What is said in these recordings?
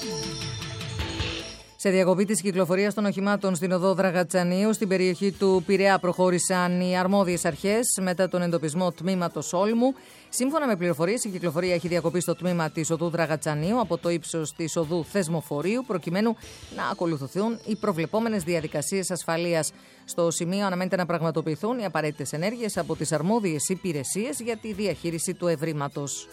Σε διακοπή της κυκλοφορίας των οχημάτων στην οδό Δραγατσανίου, στην περιοχή του Πειραιά, προχώρησαν οι αρμόδιες αρχές μετά τον εντοπισμό τμήματος Όλμου. Σύμφωνα με πληροφορίες, η κυκλοφορία έχει διακοπεί στο τμήμα της οδού Δραγατσανίου από το ύψος της οδού Θεσμοφορίου, προκειμένου να ακολουθηθούν οι προβλεπόμενες διαδικασίες ασφαλείας. Στο σημείο αναμένεται να πραγματοποιηθούν οι απαραίτητες ενέργειες από τις αρμόδιες υπηρεσίες για τη διαχείριση του ευρήματος.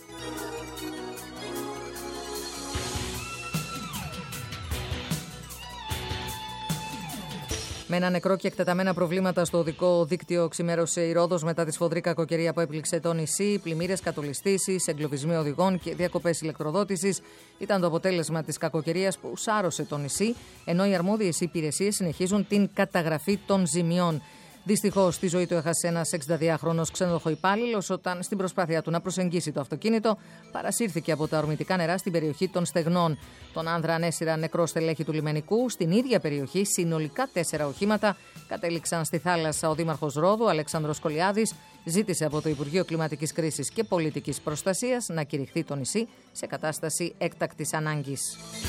Με ένα νεκρό και εκτεταμένα προβλήματα στο οδικό δίκτυο, ξημέρωσε η Ρόδος μετά τη σφοδρή κακοκαιρία που έπληξε το νησί. Πλημμύρες, κατολιστήσεις, εγκλωβισμοί οδηγών και διακοπές ηλεκτροδότησης ήταν το αποτέλεσμα της κακοκαιρίας που σάρωσε το νησί, ενώ οι αρμόδιες υπηρεσίες συνεχίζουν την καταγραφή των ζημιών. Δυστυχώς, τη ζωή του έχασε ένας 62χρονος ξενοδοχοϊπάλληλος όταν στην προσπάθεια του να προσεγγίσει το αυτοκίνητο παρασύρθηκε από τα ορμητικά νερά στην περιοχή των Στεγνών. Τον άνδρα ανέσυραν νεκρό στελέχη του λιμενικού. Στην ίδια περιοχή, συνολικά 4 οχήματα κατέληξαν στη θάλασσα. Ο Δήμαρχος Ρόδου, Αλέξανδρος Κολιάδης, ζήτησε από το Υπουργείο Κλιματικής Κρίσης και Πολιτικής Προστασίας να κηρυχθεί το νησί σε κατάσταση έκτακτης ανάγκης.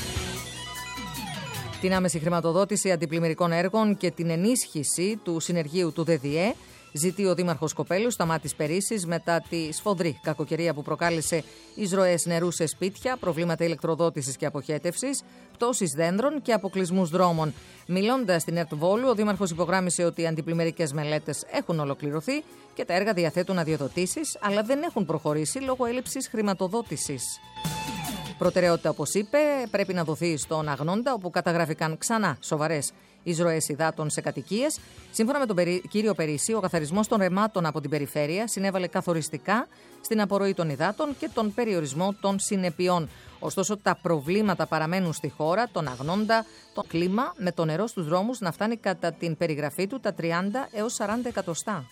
Την άμεση χρηματοδότηση αντιπλημμυρικών έργων και την ενίσχυση του συνεργείου του ΔΔΕ ζητεί ο Δήμαρχος Κοπέλου Σταμάτης Περίσσης μετά τη σφοδρή κακοκαιρία που προκάλεσε εισρωές νερού σε σπίτια, προβλήματα ηλεκτροδότησης και αποχέτευσης, πτώσεις δέντρων και αποκλεισμούς δρόμων. Μιλώντας στην ΕΡΤ Βόλου, ο Δήμαρχος υπογράμμισε ότι οι αντιπλημμυρικές μελέτες έχουν ολοκληρωθεί και τα έργα διαθέτουν αδειοδοτήσεις, αλλά δεν έχουν προχωρήσει λόγω έλλειψης χρηματοδότησης. Προτεραιότητα, όπως είπε, πρέπει να δοθεί στον Αγνώντα, όπου καταγράφηκαν ξανά σοβαρές εισρωές υδάτων σε κατοικίες. Σύμφωνα με τον κύριο Περίσση, ο καθαρισμός των ρεμάτων από την περιφέρεια συνέβαλε καθοριστικά στην απορροή των υδάτων και τον περιορισμό των συνεπειών. Ωστόσο, τα προβλήματα παραμένουν στη χώρα, τον Αγνώντα, το κλίμα, με το νερό στους δρόμους να φτάνει κατά την περιγραφή του τα 30 έως 40 εκατοστά.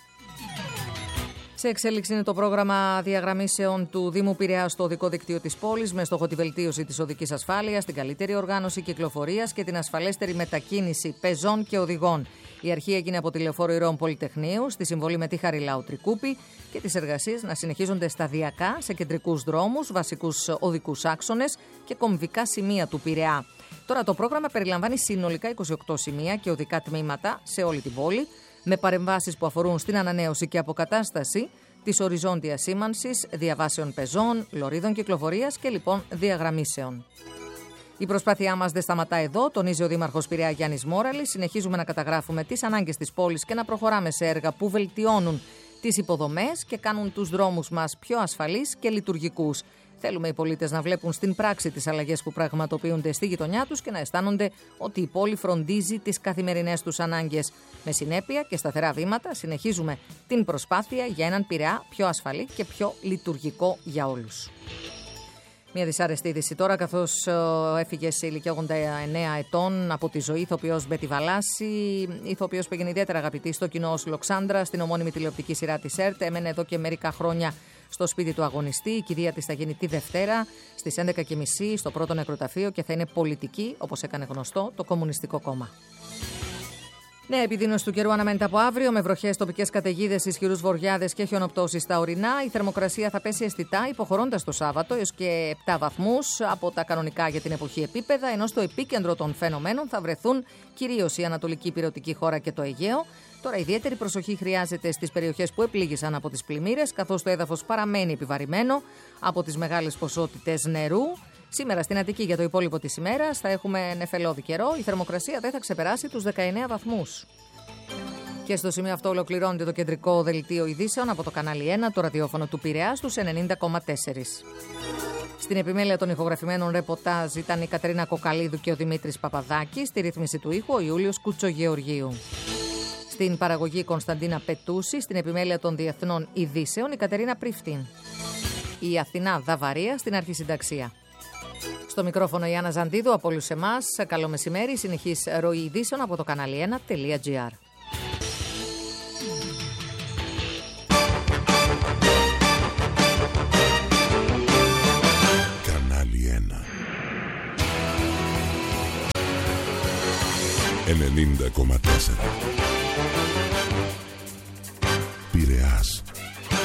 Σε εξέλιξη είναι το πρόγραμμα διαγραμμίσεων του Δήμου Πειραιά στο οδικό δίκτυο της πόλης, με στόχο τη βελτίωση της οδικής ασφάλειας, την καλύτερη οργάνωση κυκλοφορίας και την ασφαλέστερη μετακίνηση πεζών και οδηγών. Η αρχή έγινε από τη Λεωφόρο Ηρώων Πολυτεχνείου, στη συμβολή με τη Χαριλάου Τρικούπη, και τις εργασίες να συνεχίζονται σταδιακά σε κεντρικούς δρόμους, βασικούς οδικούς άξονες και κομβικά σημεία του Πειραιά. Τώρα το πρόγραμμα περιλαμβάνει συνολικά 28 σημεία και οδικά τμήματα σε όλη την πόλη, με παρεμβάσεις που αφορούν στην ανανέωση και αποκατάσταση της οριζόντιας σήμανσης, διαβάσεων πεζών, λωρίδων κυκλοφορίας και λοιπόν διαγραμμίσεων. Η προσπάθειά μας δεν σταματά εδώ, τονίζει ο Δήμαρχος Πειραιά Γιάννης Μόραλης. Συνεχίζουμε να καταγράφουμε τις ανάγκες της πόλης και να προχωράμε σε έργα που βελτιώνουν τις υποδομές και κάνουν τους δρόμους μας πιο ασφαλείς και λειτουργικούς. Θέλουμε οι πολίτες να βλέπουν στην πράξη τις αλλαγές που πραγματοποιούνται στη γειτονιά τους και να αισθάνονται ότι η πόλη φροντίζει τις καθημερινές τους ανάγκες. Με συνέπεια και σταθερά βήματα συνεχίζουμε την προσπάθεια για έναν Πειραιά πιο ασφαλή και πιο λειτουργικό για όλους. Μια δυσάρεστη είδηση τώρα, καθώς έφυγε σε ηλικία 89 ετών από τη ζωή ηθοποιός Μπέτη Βαλάση, ηθοποιός που έγινε ιδιαίτερα αγαπητή στο κοινό ως Λοξάνδρα, στην ομώνυμη τηλεοπτική σειρά της ΕΡΤ. Έμενε εδώ και μερικά χρόνια στο σπίτι του αγωνιστή. Η κηδεία της θα γίνει τη Δευτέρα στις 11:30 στο πρώτο νεκροταφείο και θα είναι πολιτική, όπως έκανε γνωστό το Κομμουνιστικό Κόμμα. Νέα επιδείνωση του καιρού αναμένεται από αύριο, με βροχές, τοπικές καταιγίδες, ισχυρούς βοριάδες και χιονοπτώσεις στα ορεινά. Η θερμοκρασία θα πέσει αισθητά, υποχωρώντας το Σάββατο έως και 7 βαθμούς από τα κανονικά για την εποχή επίπεδα, ενώ στο επίκεντρο των φαινομένων θα βρεθούν κυρίως η Ανατολική Ηπειρωτική χώρα και το Αιγαίο. Τώρα, ιδιαίτερη προσοχή χρειάζεται στις περιοχές που επλήγησαν από τις πλημμύρες, καθώς το έδαφος παραμένει επιβαρημένο από τις μεγάλες ποσότητες νερού. Σήμερα στην Αττική για το υπόλοιπο της ημέρας θα έχουμε νεφελώδη καιρό. Η θερμοκρασία δεν θα ξεπεράσει τους 19 βαθμούς. Και στο σημείο αυτό ολοκληρώνεται το κεντρικό δελτίο ειδήσεων από το κανάλι 1, το ραδιόφωνο του Πειραιά στους 90,4. Στην επιμέλεια των ηχογραφημένων ρεπορτάζ ήταν η Κατερίνα Κοκαλίδου και ο Δημήτρης Παπαδάκης. Στη ρύθμιση του ήχου ο Ιούλιος Κουτσογεωργίου. Στην παραγωγή Κωνσταντίνα Πετούση. Στην επιμέλεια των διεθνών ειδήσεων η Κατερίνα Πρίφτιν. Η Αθηνά Δαβαρία στην αρχισυνταξία. Στο μικρόφωνο η Άννα Ζαντίδου, από όλους εμάς, καλό μεσημέρι, συνεχής ροή ειδήσεων από το κανάλι1.gr. Κανάλι 1 90,4